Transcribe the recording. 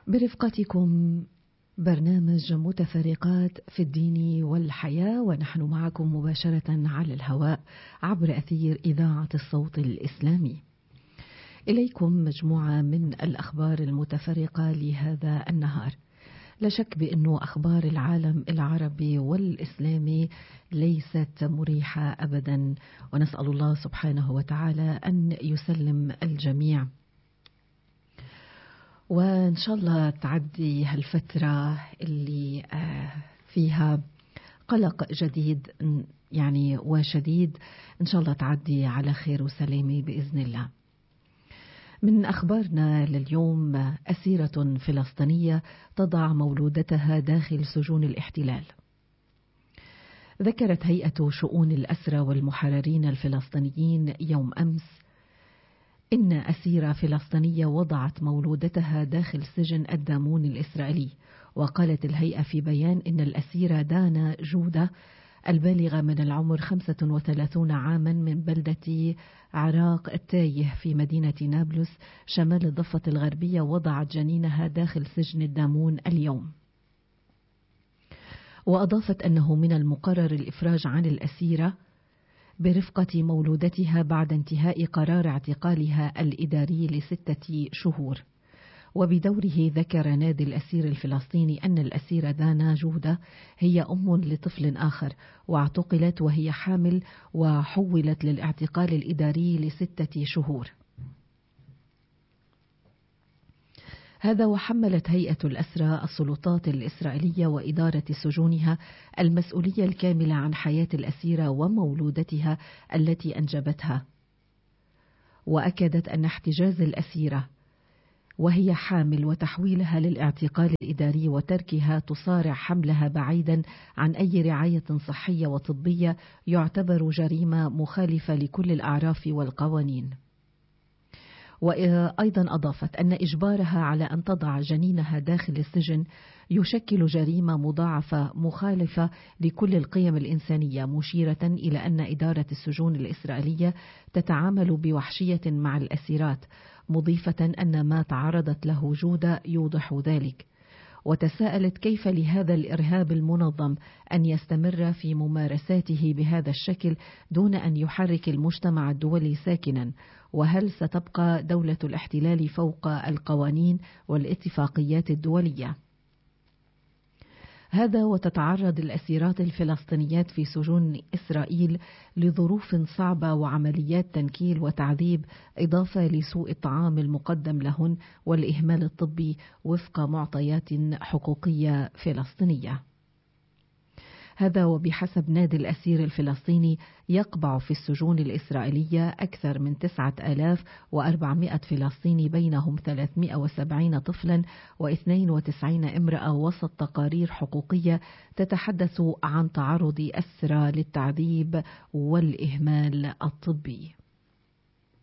برفقتكم برنامج متفرقات في الدين والحياة، ونحن معكم مباشرة على الهواء عبر أثير إذاعة الصوت الإسلامي. إليكم مجموعة من الأخبار المتفرقة لهذا النهار. لا شك بأنه أخبار العالم العربي والإسلامي ليست مريحة أبدا، ونسأل الله سبحانه وتعالى أن يسلم الجميع، وإن شاء الله تعدي هالفترة اللي فيها قلق جديد يعني وشديد، إن شاء الله تعدي على خير وسلامة بإذن الله. من أخبارنا لليوم: أسيرة فلسطينية تضع مولودتها داخل سجون الاحتلال. ذكرت هيئة شؤون الأسرى والمحررين الفلسطينيين يوم أمس إن أسيرة فلسطينية وضعت مولودتها داخل سجن الدامون الإسرائيلي. وقالت الهيئة في بيان إن الأسيرة دانا جودة البالغة من العمر 35 عاما من بلدة عراق التايه في مدينة نابلس شمال الضفة الغربية وضعت جنينها داخل سجن الدامون اليوم. وأضافت أنه من المقرر الإفراج عن الأسيرة برفقة مولودتها بعد انتهاء قرار اعتقالها الإداري ل6 شهور. وبدوره ذكر نادي الأسير الفلسطيني أن الأسيرة دانا جودة هي أم لطفل آخر، واعتقلت وهي حامل وحولت للاعتقال الإداري ل6 شهور. هذا وحملت هيئة الأسرى السلطات الإسرائيلية وإدارة سجونها المسؤولية الكاملة عن حياة الأسيرة ومولودتها التي أنجبتها. وأكدت أن احتجاز الأسيرة وهي حامل وتحويلها للاعتقال الإداري وتركها تصارع حملها بعيدا عن أي رعاية صحية وطبية يعتبر جريمة مخالفة لكل الأعراف والقوانين. وأيضا أضافت أن إجبارها على أن تضع جنينها داخل السجن يشكل جريمة مضاعفة مخالفة لكل القيم الإنسانية، مشيرة إلى أن إدارة السجون الإسرائيلية تتعامل بوحشية مع الأسيرات، مضيفة أن ما تعرضت له جودة يوضح ذلك. وتساءلت كيف لهذا الإرهاب المنظم أن يستمر في ممارساته بهذا الشكل دون أن يحرك المجتمع الدولي ساكنا، وهل ستبقى دولة الاحتلال فوق القوانين والاتفاقيات الدولية؟ هذا وتتعرض الأسيرات الفلسطينيات في سجون إسرائيل لظروف صعبة وعمليات تنكيل وتعذيب، إضافة لسوء الطعام المقدم لهن والإهمال الطبي وفق معطيات حقوقية فلسطينية. هذا وبحسب نادي الأسير الفلسطيني يقبع في السجون الإسرائيلية أكثر من 9400 فلسطيني، بينهم 370 طفلا و92 امرأة، وسط تقارير حقوقية تتحدث عن تعرض أسرى للتعذيب والإهمال الطبي.